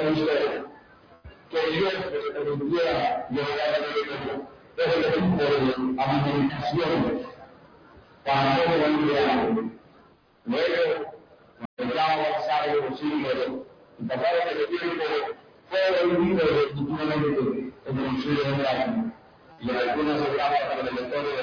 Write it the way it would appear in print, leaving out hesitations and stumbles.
entonces que Dios les permitiera llegar a este tipo de administración para todo el día. Luego, cuando ya avanzar en los siglos y pasar el tiempo, fue vivido definitivamente en el siglo de año. Y en algunas etapas de la historia